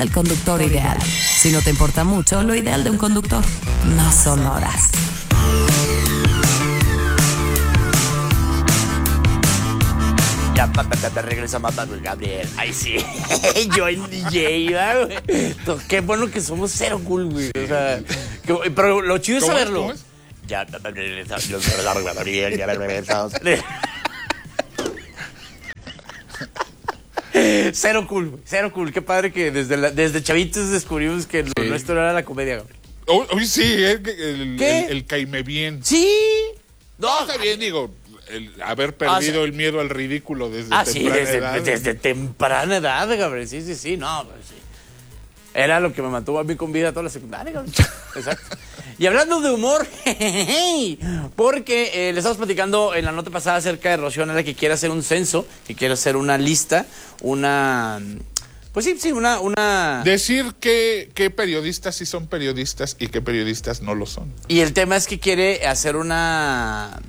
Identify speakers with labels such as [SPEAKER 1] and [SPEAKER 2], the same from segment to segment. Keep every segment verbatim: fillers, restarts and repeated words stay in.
[SPEAKER 1] el conductor ideal. Si no te importa mucho, lo ideal de un conductor no son horas.
[SPEAKER 2] Ya, papá, papá, regresa mamá, Gabriel. Ay, sí. Yo en D J, güey. Qué bueno que somos cero cool, güey. O sea, que, pero lo chido es saberlo. Es? Ya, papá, regresa. Yo soy Gabriel, ya regresamos. Cero cool, güey. Cero cool. Qué padre que desde, la, desde chavitos descubrimos que sí. Lo nuestro era la comedia, Gabriel.
[SPEAKER 3] Oh, oh, sí, el, el, ¿Qué? el, el caime bien.
[SPEAKER 2] Sí.
[SPEAKER 3] No, está bien, digo. El haber perdido ah, sí. el miedo al ridículo desde
[SPEAKER 2] ah,
[SPEAKER 3] temprana
[SPEAKER 2] sí, desde,
[SPEAKER 3] edad.
[SPEAKER 2] Desde temprana edad, Gabriel. Sí, sí, sí. No, pues sí. Era lo que me mantuvo a mí con vida toda la secundaria, Gabriel. Exacto. Y hablando de humor, porque eh, le estamos platicando en la nota pasada acerca de Rocío Nale, que quiere hacer un censo, que quiere hacer una lista, una... Pues sí, sí, una... una...
[SPEAKER 3] Decir que, que periodistas sí son periodistas y que periodistas no lo son.
[SPEAKER 2] Y el tema es que quiere hacer una...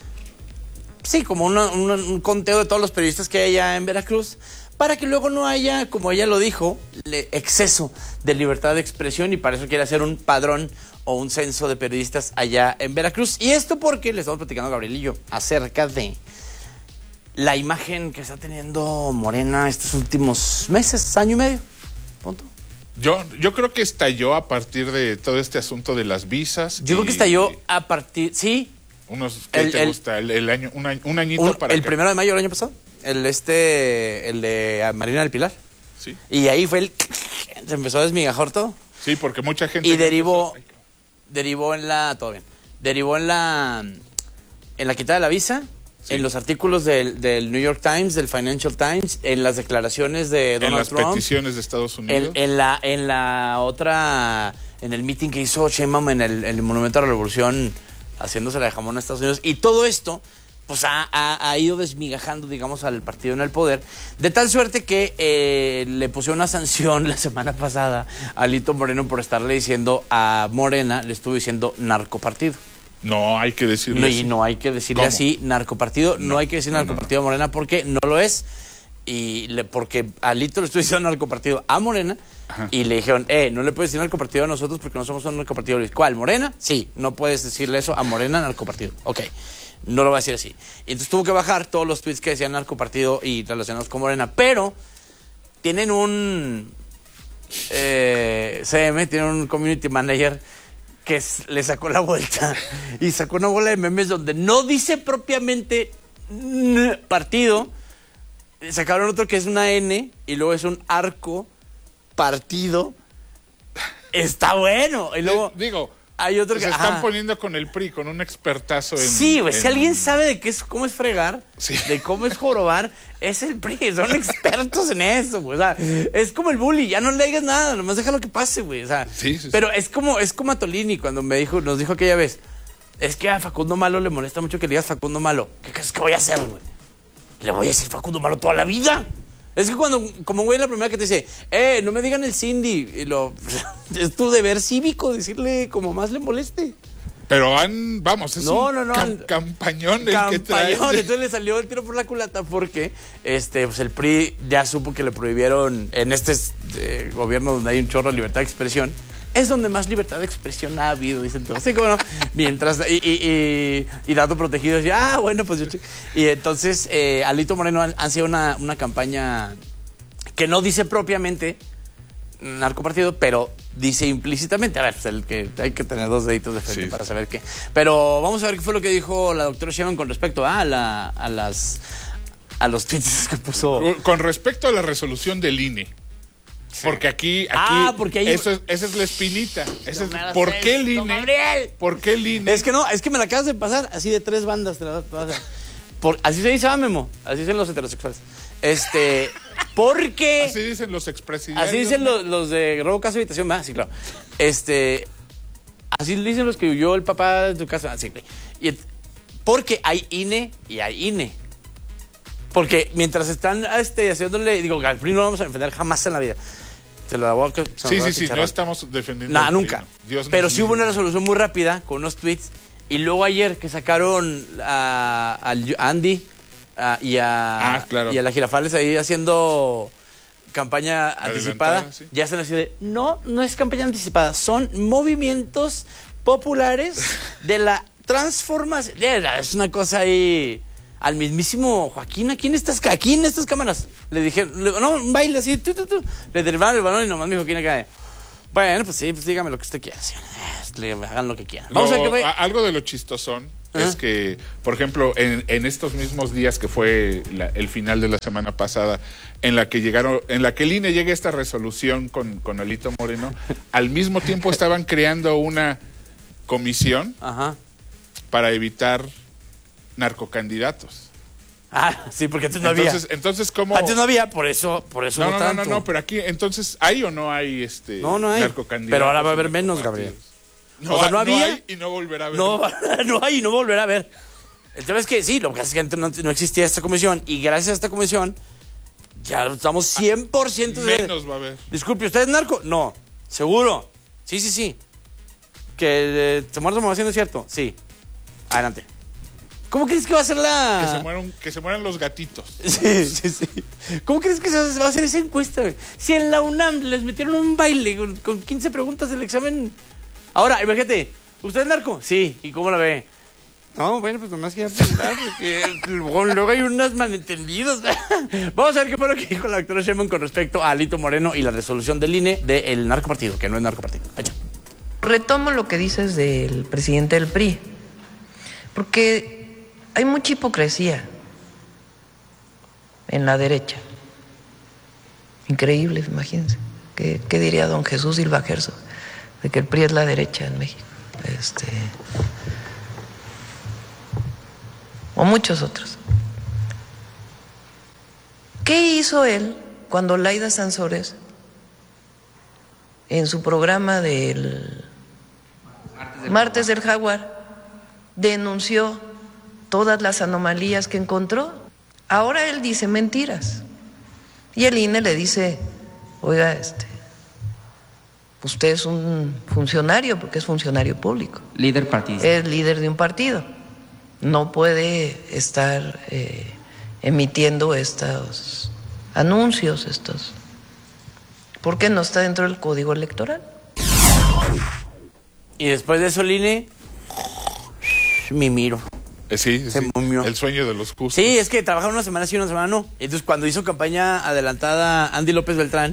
[SPEAKER 2] Sí, como una, una, un conteo de todos los periodistas que hay allá en Veracruz, para que luego no haya, como ella lo dijo, le, exceso de libertad de expresión, y para eso quiere hacer un padrón o un censo de periodistas allá en Veracruz. Y esto porque le estamos platicando a Gabriel y yo acerca de la imagen que está teniendo Morena estos últimos meses, año y medio. Punto.
[SPEAKER 3] Yo, yo creo que estalló a partir de todo este asunto de las visas.
[SPEAKER 2] Yo y... creo que estalló a partir, sí.
[SPEAKER 3] Unos, ¿qué el, te el, gusta? El, el año, un, año, un añito
[SPEAKER 2] un,
[SPEAKER 3] para
[SPEAKER 2] El
[SPEAKER 3] que...
[SPEAKER 2] primero de mayo del año pasado. El este, el de Marina del Pilar.
[SPEAKER 3] Sí.
[SPEAKER 2] Y ahí fue el... Se empezó a desmigajar todo.
[SPEAKER 3] Sí, porque mucha gente...
[SPEAKER 2] Y derivó... Empezó... Derivó en la... Todo bien. Derivó en la... En la quitada de la visa. Sí. En los artículos del, del New York Times, del Financial Times. En las declaraciones de Donald Trump.
[SPEAKER 3] En las peticiones de Estados Unidos.
[SPEAKER 2] En, en, la, en la otra... En el meeting que hizo Sheinbaum en el, en el Monumento a la Revolución... haciéndose la de jamón a Estados Unidos, y todo esto pues ha, ha, ha ido desmigajando, digamos, al partido en el poder, de tal suerte que eh, le pusieron una sanción la semana pasada a Alito Moreno por estarle diciendo a Morena, le estuvo diciendo narcopartido.
[SPEAKER 3] No hay que decirle
[SPEAKER 2] no,
[SPEAKER 3] así.
[SPEAKER 2] Y no hay que decirle
[SPEAKER 3] ¿Cómo?
[SPEAKER 2] así, narcopartido, no, no hay que decir narcopartido
[SPEAKER 3] no.
[SPEAKER 2] a Morena porque no lo es, y le, porque Alito le estuvo diciendo narcopartido a Morena. Ajá. Y le dijeron, eh, no le puedes decir narcopartido a nosotros porque no somos un narcopartido. ¿Cuál? ¿Morena? Sí, no puedes decirle eso a Morena, narcopartido. Ok, no lo va a decir así. Y entonces tuvo que bajar todos los tweets que decían narcopartido y relacionados con Morena. Pero tienen un eh, C M, tienen un community manager que es, le sacó la vuelta y sacó una bola de memes donde no dice propiamente partido. Sacaron otro que es una N y luego es un arco partido. Está bueno. Y luego
[SPEAKER 3] digo,
[SPEAKER 2] hay otro que
[SPEAKER 3] se están
[SPEAKER 2] ajá.
[SPEAKER 3] poniendo con el P R I, con un expertazo en...
[SPEAKER 2] Sí, güey,
[SPEAKER 3] en...
[SPEAKER 2] si alguien sabe de qué es, cómo es fregar,
[SPEAKER 3] sí.
[SPEAKER 2] de cómo es jorobar, es el P R I, son expertos en eso, güey. O sea, es como el bully, ya no le digas nada, nomás déjalo que pase, güey. O sea,
[SPEAKER 3] sí, sí,
[SPEAKER 2] pero
[SPEAKER 3] sí.
[SPEAKER 2] es como, es como a Tolini cuando me dijo, nos dijo aquella vez, es que a Facundo Malo le molesta mucho que le digas Facundo Malo. ¿Qué crees que voy a hacer, güey? Le voy a decir Facundo Malo toda la vida. Es que cuando, como güey, la primera que te dice, eh, no me digan el Cindy, y lo, es tu deber cívico decirle como más le moleste.
[SPEAKER 3] Pero han, vamos, es
[SPEAKER 2] no,
[SPEAKER 3] un
[SPEAKER 2] no, no,
[SPEAKER 3] cam campañón el
[SPEAKER 2] campañón,
[SPEAKER 3] que trae.
[SPEAKER 2] Entonces le salió el tiro por la culata porque este, pues el P R I ya supo que le prohibieron en este eh, gobierno donde hay un chorro de libertad de expresión. Es donde más libertad de expresión ha habido, dicen todos. Así como no, mientras, y, y, y, y dato protegido, y, ah, bueno, pues yo... Y entonces, eh, Alito Moreno han, han sido una, una campaña que no dice propiamente narcopartido, pero dice implícitamente. A ver, pues el que hay que tener dos deditos de frente sí, para saber qué. Pero vamos a ver qué fue lo que dijo la doctora Sheinbaum con respecto a, la, a, las, a los tweets que puso.
[SPEAKER 3] Con respecto a la resolución del I N E. Sí. Porque aquí, aquí
[SPEAKER 2] ah, porque hay...
[SPEAKER 3] eso es, esa es la espinita. Esa
[SPEAKER 2] no
[SPEAKER 3] es, ¿por qué el I N E?
[SPEAKER 2] Gabriel.
[SPEAKER 3] ¿Por qué el I N E?
[SPEAKER 2] Es que no, es que me la acabas de pasar así de tres bandas. Te la, te la, por, así se dice, ah, Memo. Así dicen los heterosexuales. Este, porque...
[SPEAKER 3] Así dicen los expresidentes.
[SPEAKER 2] Así dicen los, los de robo, casa, habitación. Ah, sí, claro. Este, así dicen los que huyó el papá de tu casa. Ah, sí, y, porque hay I N E y hay I N E. Porque mientras están este, haciéndole, digo, al P R I no lo vamos a defender jamás en la vida. Se lo voy a,
[SPEAKER 3] sí, sí, sí, no estamos defendiendo.
[SPEAKER 2] Nada, nunca. Dios Pero sí hubo una resolución muy rápida con unos tweets. Y luego ayer que sacaron a, a Andy a, y, a,
[SPEAKER 3] ah, claro.
[SPEAKER 2] y a la Girafales ahí haciendo campaña anticipada,
[SPEAKER 3] Adelantada, sí.
[SPEAKER 2] ya están así de, no, no es campaña anticipada, son movimientos populares de la transformación. Es una cosa ahí, al mismísimo Joaquín, aquí en estas, aquí en estas cámaras, le dijeron, le- no, un baile así, tu, tu, tu, le derribaron el balón y nomás me dijo, Joaquín acá de, bueno, pues sí, pues dígame lo que usted quiera, señor. Le hagan lo que quieran. Vamos
[SPEAKER 3] Lo-
[SPEAKER 2] a ver qué fue.
[SPEAKER 3] a- Algo de lo chistosón
[SPEAKER 2] Ajá.
[SPEAKER 3] es que, por ejemplo, en, en estos mismos días que fue la- el final de la semana pasada, en la que llegaron, en la que el I N E llega a esta resolución con, con Alito Moreno, al mismo tiempo estaban creando una comisión
[SPEAKER 2] Ajá.
[SPEAKER 3] para evitar narcocandidatos.
[SPEAKER 2] Ah, sí, porque antes no había.
[SPEAKER 3] Entonces, entonces ¿cómo?
[SPEAKER 2] Antes no había, por eso, por eso
[SPEAKER 3] No,
[SPEAKER 2] no,
[SPEAKER 3] no, no,
[SPEAKER 2] tanto.
[SPEAKER 3] no, no, pero aquí, entonces, ¿hay o no hay este
[SPEAKER 2] No, no hay.
[SPEAKER 3] narcocandidatos?
[SPEAKER 2] Pero ahora va a haber
[SPEAKER 3] en
[SPEAKER 2] menos,
[SPEAKER 3] los
[SPEAKER 2] Gabriel.
[SPEAKER 3] partidos? No,
[SPEAKER 2] O sea, no
[SPEAKER 3] ha-
[SPEAKER 2] había.
[SPEAKER 3] hay y no volverá a haber.
[SPEAKER 2] No, no hay y no volverá a ver. El tema es que sí, lo que pasa es que antes no, no existía esta comisión y gracias a esta comisión ya estamos cien por ciento de...
[SPEAKER 3] Menos va a haber.
[SPEAKER 2] Disculpe, ¿usted es narco? No. ¿Seguro? Sí, sí, sí. ¿Que eh, se muere su es cierto? Sí. Adelante. ¿Cómo crees que va a ser la...?
[SPEAKER 3] Que se mueran, que se mueran los gatitos.
[SPEAKER 2] Sí, sí, sí. ¿Cómo crees que se va a hacer esa encuesta, güey? Si en la UNAM les metieron un baile con, con quince preguntas del examen. Ahora, imagínate, ¿usted es narco? Sí. ¿Y cómo la ve? No, bueno, pues nomás quería preguntar, porque luego, luego hay unos malentendidos. Vamos a ver qué fue lo que dijo la doctora Sheinbaum con respecto a Alito Moreno y la resolución del I N E del narcopartido, que no es narcopartido. Echa.
[SPEAKER 4] Retomo lo que dices del presidente del P R I, porque hay mucha hipocresía en la derecha. Increíble, imagínense. ¿Qué, qué diría don Jesús Silva Gerso de que el P R I es la derecha en México? Este, o muchos otros. ¿Qué hizo él cuando Laida Sansores, en su programa del Martes del Jaguar, denunció todas las anomalías que encontró? Ahora él dice mentiras. Y el I N E le dice, oiga, este, usted es un funcionario, porque es funcionario público.
[SPEAKER 5] Líder partidista.
[SPEAKER 4] Es líder de un partido. No puede estar eh, emitiendo estos anuncios, estos. ¿Por qué no está dentro del código electoral?
[SPEAKER 2] Y después de eso, el I N E, me miro.
[SPEAKER 3] Eh, sí,
[SPEAKER 2] Se
[SPEAKER 3] sí.
[SPEAKER 2] momió.
[SPEAKER 3] El sueño de los justos.
[SPEAKER 2] Sí, es que trabajaron una semana sí, una semana no. Entonces, cuando hizo campaña adelantada Andy López Beltrán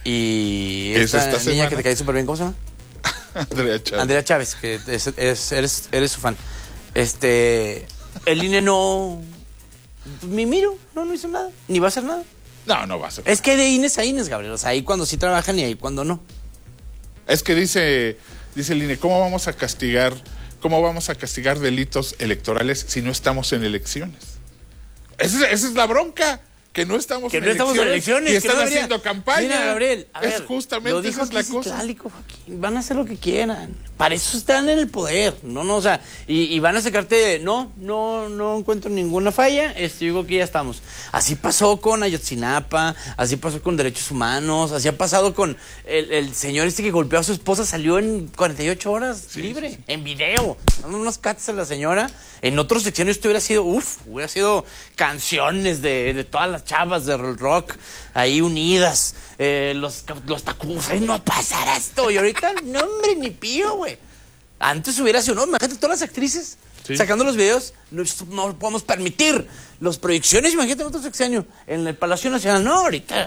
[SPEAKER 2] y
[SPEAKER 3] Es
[SPEAKER 2] esta,
[SPEAKER 3] esta
[SPEAKER 2] niña
[SPEAKER 3] semana.
[SPEAKER 2] que te cae súper bien, ¿cómo se llama?
[SPEAKER 3] Andrea Chávez.
[SPEAKER 2] Andrea Chávez, que es- es- eres, eres su fan. Este, el I N E no, me miro, no, no hizo nada, ni va a hacer nada.
[SPEAKER 3] No, no va a ser.
[SPEAKER 2] Es que de I N E S a I N E S, Gabriel, o sea, ahí cuando sí trabajan y ahí cuando no.
[SPEAKER 3] Es que dice, dice el I N E, ¿cómo vamos a castigar, cómo vamos a castigar delitos electorales si no estamos en elecciones? Esa, es- esa es la bronca, que no estamos,
[SPEAKER 2] Que
[SPEAKER 3] en,
[SPEAKER 2] no estamos en elecciones.
[SPEAKER 3] y
[SPEAKER 2] que
[SPEAKER 3] están
[SPEAKER 2] no debería-
[SPEAKER 3] haciendo campaña.
[SPEAKER 2] Mira, Gabriel, a
[SPEAKER 3] es
[SPEAKER 2] ver,
[SPEAKER 3] justamente
[SPEAKER 2] lo dijo
[SPEAKER 3] esa es la
[SPEAKER 2] aquí
[SPEAKER 3] cosa.
[SPEAKER 2] Citlálico, Joaquín, van a hacer lo que quieran. Para eso están en el poder. No, no, o sea, y, y van a sacarte de, no, no, no encuentro ninguna falla, este, digo que ya estamos. Así pasó con Ayotzinapa, así pasó con derechos humanos, así ha pasado con el, el señor este que golpeó a su esposa, salió en cuarenta y ocho horas libre, en video, dando unos cates a la señora. En otros secciones esto hubiera sido, uff, hubiera sido canciones de, de todas las chavas de rock ahí unidas, eh, los, los tacubos, ay, no pasará esto. Y ahorita, no, hombre, ni pío, güey. Antes hubiera sido, no, imagínate todas las actrices
[SPEAKER 3] Sí.
[SPEAKER 2] sacando los videos, no, esto no lo podemos permitir. Las proyecciones, imagínate en otro sexenio, en el Palacio Nacional, no, ahorita,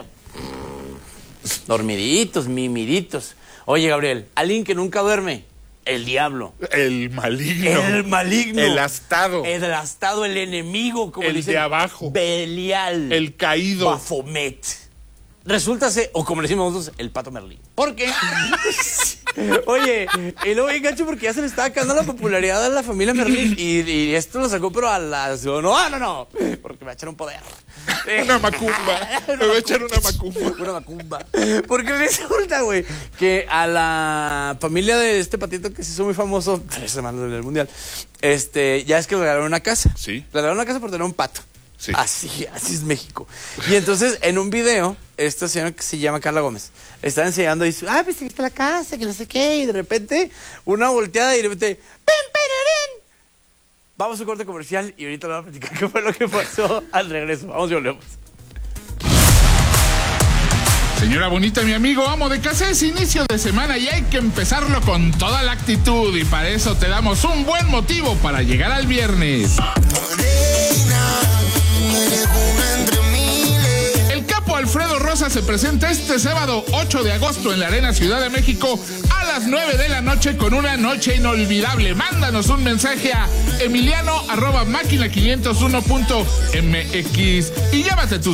[SPEAKER 2] mm, dormiditos, mimiditos. Oye, Gabriel, alguien que nunca duerme, el diablo.
[SPEAKER 3] El maligno.
[SPEAKER 2] El maligno.
[SPEAKER 3] El astado.
[SPEAKER 2] El astado, el enemigo, como
[SPEAKER 3] El
[SPEAKER 2] dicen.
[SPEAKER 3] de abajo.
[SPEAKER 2] Belial.
[SPEAKER 3] El caído.
[SPEAKER 2] Baphomet. Resulta ser, o como le decimos nosotros, el Pato Merlín. ¿Por qué? Oye, y luego bien gacho porque ya se le estaba acabando la popularidad a la familia Merlín. Y, y esto lo sacó, pero a las. No, no, no. Porque me va a echar un poder.
[SPEAKER 3] Una macumba. Me voy a echar una macumba.
[SPEAKER 2] Una macumba. Porque resulta, güey, que a la familia de este patito que se hizo muy famoso, tres semanas en el mundial, este, ya es que le regalaron una casa.
[SPEAKER 3] Sí.
[SPEAKER 2] Le regalaron una casa por tener un pato.
[SPEAKER 3] Sí.
[SPEAKER 2] Así, así es México. Y entonces, en un video, esta señora que se llama Carla Gómez está enseñando y dice, ah, pues aquí está la casa, que no sé qué, y de repente, una volteada y de repente, ¡pim, pirarín! Vamos a un corte comercial y ahorita le voy a platicar qué fue lo que pasó al regreso. Vamos y volvemos.
[SPEAKER 3] Señora bonita, mi amigo, amo de casa, es inicio de semana y hay que empezarlo con toda la actitud y para eso te damos un buen motivo para llegar al viernes. El capo Alfredo Rosa se presenta este sábado ocho de agosto en la Arena Ciudad de México a las nueve de la noche con una noche inolvidable. Mándanos un mensaje a emiliano arroba máquina quinientos uno punto m x y llévate tus